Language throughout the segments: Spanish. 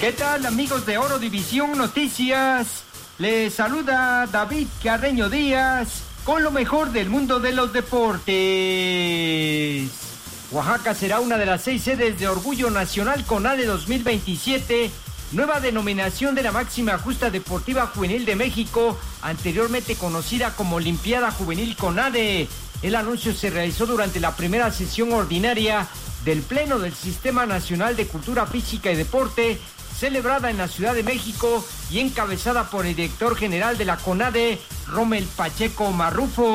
¿Qué tal, amigos de Oro División Noticias? Les saluda David Carreño Díaz con lo mejor del mundo de los deportes. Oaxaca será una de las 6 sedes de Orgullo Nacional CONADE 2027, nueva denominación de la máxima justa deportiva juvenil de México, anteriormente conocida como Olimpiada Juvenil CONADE. El anuncio se realizó durante la primera sesión ordinaria del Pleno del Sistema Nacional de Cultura Física y Deporte, celebrada en la Ciudad de México y encabezada por el director general de la CONADE, Rommel Pacheco Marrufo.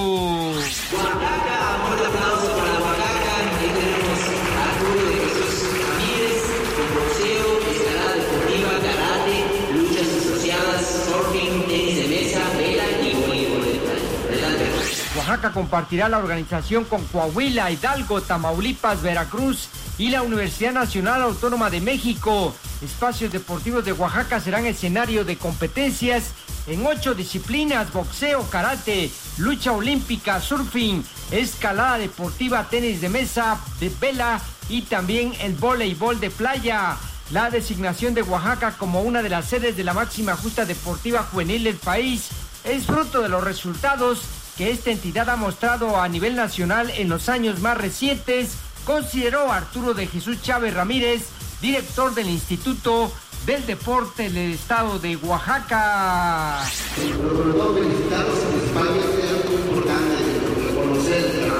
Oaxaca, un fuerte aplauso para Oaxaca. Aquí tenemos a Arturo de Jesús Ramírez, con boxeo, escalada deportiva, karate, luchas asociadas, surfing, tenis de mesa, vela y voleibol de playa. Adelante. Oaxaca compartirá la organización con Coahuila, Hidalgo, Tamaulipas, Veracruz y la Universidad Nacional Autónoma de México. Espacios deportivos de Oaxaca serán escenario de competencias en 8 disciplinas: boxeo, karate, lucha olímpica, surfing, escalada deportiva, tenis de mesa, de vela y también el voleibol de playa. La designación de Oaxaca como una de las sedes de la máxima justa deportiva juvenil del país es fruto de los resultados que esta entidad ha mostrado a nivel nacional en los años más recientes, consideró Arturo de Jesús Chávez Ramírez, director del Instituto del Deporte del Estado de Oaxaca. Sobre todo felicitarlos principalmente, es muy importante reconocer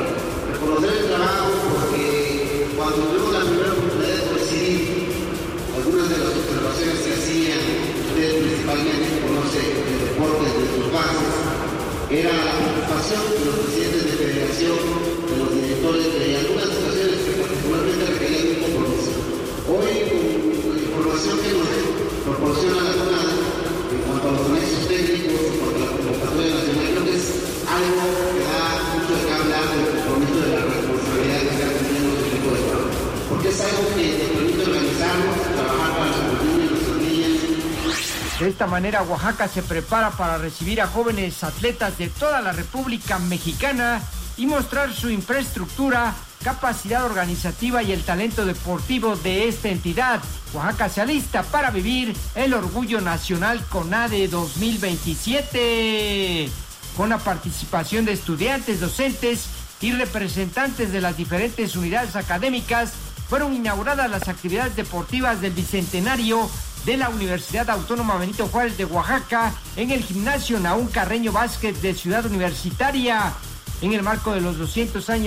el trabajo, porque cuando tuvimos la primera oportunidad de recibir algunas de las observaciones que hacían, ustedes principalmente conocen el deporte de sus bases, era la preocupación de los presidentes de federación, de los directores, de algunas situaciones que particularmente requerían un compromiso. Hoy, con la información que nos proporciona la CONADE en cuanto a los anexos técnicos, en cuanto a la convocatoria nacional, creo que es algo que da mucho de qué hablar del compromiso de la responsabilidad que están teniendo los equipos de trabajo. Porque es algo que nos permite organizarnos, trabajar para los niños y nuestras niñas. De esta manera, Oaxaca se prepara para recibir a jóvenes atletas de toda la República Mexicana y mostrar su infraestructura, capacidad organizativa y el talento deportivo de esta entidad. Oaxaca se alista para vivir el Orgullo Nacional CONADE 2027. Con la participación de estudiantes, docentes y representantes de las diferentes unidades académicas, fueron inauguradas las actividades deportivas del Bicentenario de la Universidad Autónoma Benito Juárez de Oaxaca en el Gimnasio Nahum Carreño Vázquez de Ciudad Universitaria. En el marco de los 200 años